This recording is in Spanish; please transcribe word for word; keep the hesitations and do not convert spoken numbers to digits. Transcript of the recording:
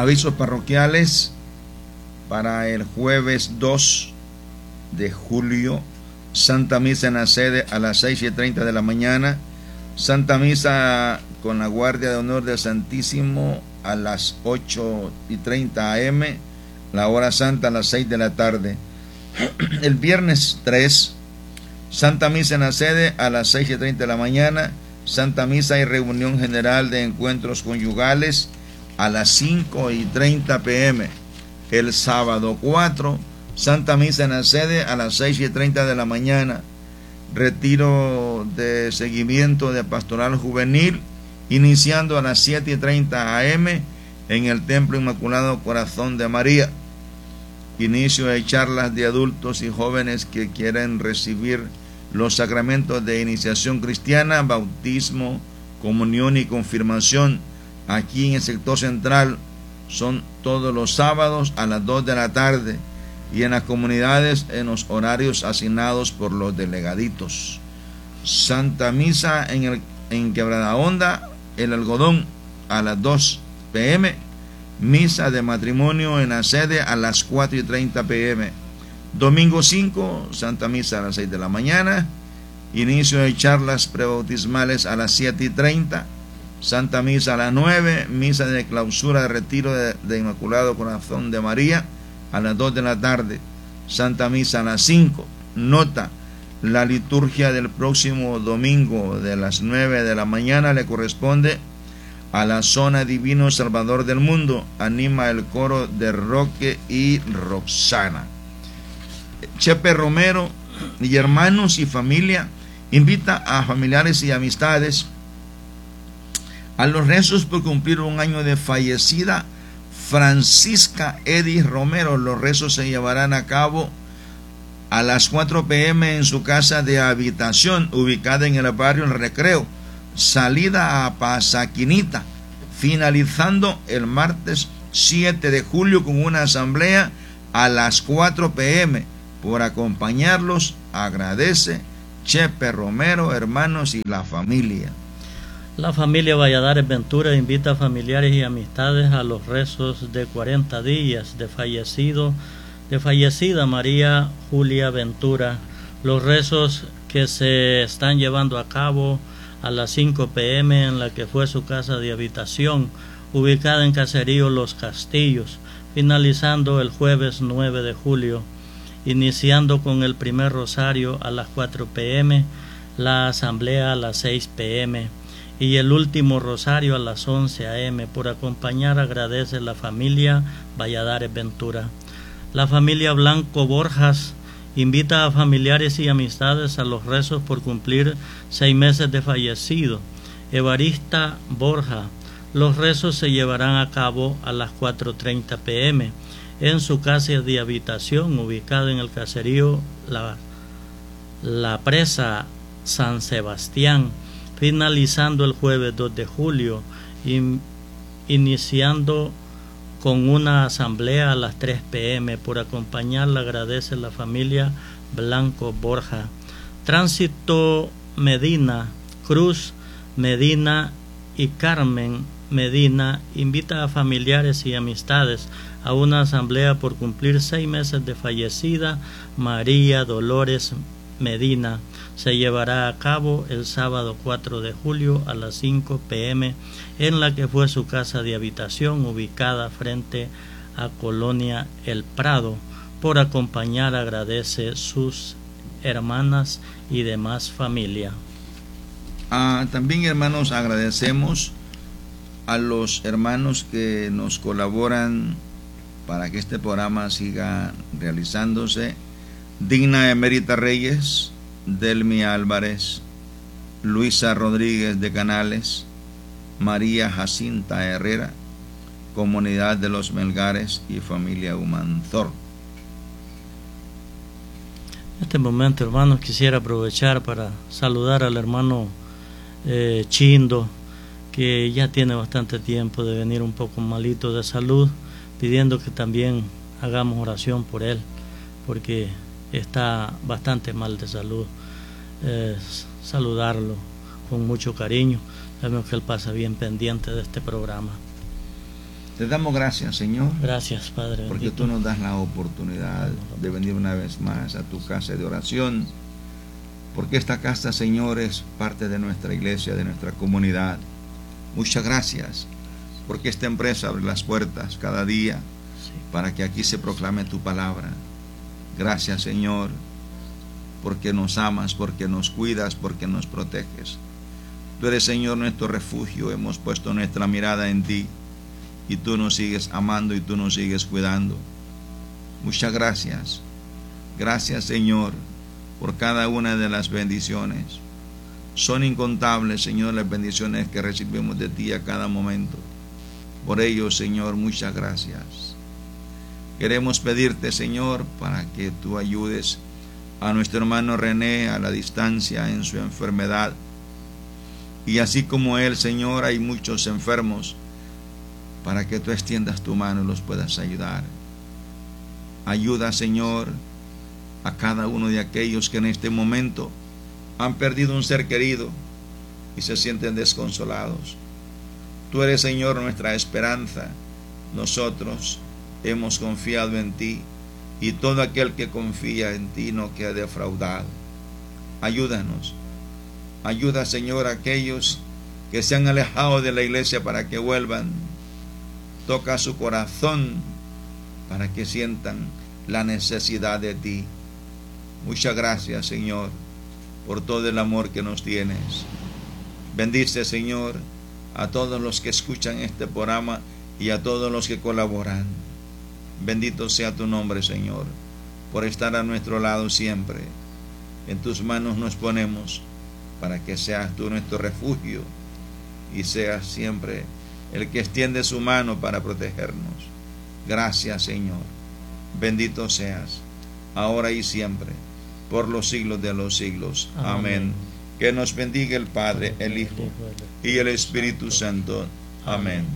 Avisos parroquiales para el jueves dos de julio. Santa Misa en la sede a las seis y treinta de la mañana. Santa Misa con la Guardia de Honor del Santísimo a las ocho y treinta a eme. La hora santa a las seis de la tarde. El viernes tres, Santa Misa en la sede a las seis y treinta de la mañana. Santa Misa y reunión general de encuentros conyugales a las cinco y treinta pe eme. El sábado cuatro, Santa Misa en la sede a las seis y treinta de la mañana. Retiro de seguimiento de pastoral juvenil iniciando a las siete y treinta a eme en el Templo Inmaculado Corazón de María. Inicio de charlas de adultos y jóvenes que quieren recibir los sacramentos de iniciación cristiana, bautismo, comunión y confirmación aquí en el sector central. Son todos los sábados a las dos de la tarde y en las comunidades en los horarios asignados por los delegaditos. Santa Misa en, el, en Quebrada Honda, El Algodón a las dos pe eme. Misa de matrimonio en la sede a las cuatro y treinta pe eme. Domingo cinco, Santa Misa a las seis de la mañana. Inicio de charlas prebautismales a las siete y treinta. Santa Misa a las nueve. Misa de clausura de retiro de, de Inmaculado Corazón de María a las dos de la tarde. Santa Misa a las cinco. Nota: la liturgia del próximo domingo de las nueve de la mañana le corresponde a la zona Divino Salvador del Mundo. Anima el coro de Roque y Roxana. Chepe Romero y hermanos y familia invita a familiares y amistades a los rezos por cumplir un año de fallecida Francisca Edith Romero. Los rezos se llevarán a cabo a las cuatro pe eme en su casa de habitación ubicada en el barrio El Recreo, salida a Pasaquinita, finalizando el martes siete de julio con una asamblea a las cuatro pe eme. Por acompañarlos agradece Chepe Romero, hermanos y la familia. La familia Valladares Ventura invita a familiares y amistades a los rezos de cuarenta días de fallecido, de fallecida María Julia Ventura. Los rezos que se están llevando a cabo a las cinco pe eme en la que fue su casa de habitación, ubicada en Caserío Los Castillos, finalizando el jueves nueve de julio, iniciando con el primer rosario a las cuatro pe eme, la asamblea a las seis pe eme y el último rosario a las once a eme. Por acompañar agradece la familia Valladares Ventura. La familia Blanco Borjas invita a familiares y amistades a los rezos por cumplir seis meses de fallecido Evarista Borja. Los rezos se llevarán a cabo a las cuatro treinta pe eme en su casa de habitación ubicada en el caserío La, La Presa San Sebastián, finalizando el jueves dos de julio, in, iniciando con una asamblea a las tres pe eme. Por acompañarla agradece la familia Blanco Borja. Tránsito Medina, Cruz Medina y Carmen Medina invita a familiares y amistades a una asamblea por cumplir seis meses de fallecida María Dolores Medina. Se llevará a cabo el sábado cuatro de julio a las cinco pe eme en la que fue su casa de habitación ubicada frente a Colonia El Prado. Por acompañar agradece sus hermanas y demás familia. Ah, también, hermanos, agradecemos a los hermanos que nos colaboran para que este programa siga realizándose. Digna Emérita Reyes, Delmi Álvarez, Luisa Rodríguez de Canales, María Jacinta Herrera, Comunidad de los Melgares y familia Humanzor. En este momento, hermanos, quisiera aprovechar para saludar al hermano eh, Chindo, que ya tiene bastante tiempo de venir un poco malito de salud, pidiendo que también hagamos oración por él, porque está bastante mal de salud. Eh, saludarlo con mucho cariño. Sabemos que él pasa bien pendiente de este programa. Te damos gracias, Señor, Gracias, Padre porque bendito. tú nos das la oportunidad de venir una vez más a tu casa de oración, porque esta casa, Señor, es parte de nuestra iglesia, de nuestra comunidad. Muchas gracias, porque esta empresa abre las puertas cada día Sí. para que aquí se proclame tu palabra. Gracias, Señor, porque nos amas, porque nos cuidas, porque nos proteges. Tú eres, Señor, nuestro refugio. Hemos puesto nuestra mirada en ti y tú nos sigues amando y tú nos sigues cuidando. Muchas gracias. Gracias, Señor, por cada una de las bendiciones. Son incontables, Señor, las bendiciones que recibimos de ti a cada momento. Por ello, Señor, muchas gracias. Queremos pedirte, Señor, para que tú ayudes a nuestro hermano René a la distancia en su enfermedad. Y así como él, Señor, hay muchos enfermos, para que tú extiendas tu mano y los puedas ayudar. Ayuda, Señor, a cada uno de aquellos que en este momento han perdido un ser querido y se sienten desconsolados. Tú eres, Señor, nuestra esperanza. Nosotros hemos confiado en ti y todo aquel que confía en ti no queda defraudado. Ayúdanos. Ayuda, Señor, a aquellos que se han alejado de la iglesia para que vuelvan. Toca su corazón para que sientan la necesidad de ti. Muchas gracias, Señor, por todo el amor que nos tienes. Bendice, Señor, a todos los que escuchan este programa y a todos los que colaboran. Bendito sea tu nombre, Señor, por estar a nuestro lado siempre. En tus manos nos ponemos para que seas tú nuestro refugio y seas siempre el que extiende su mano para protegernos. Gracias, Señor. Bendito seas, ahora y siempre, por los siglos de los siglos. Amén. Amén. Que nos bendiga el Padre, el Hijo y el Espíritu Santo. Amén.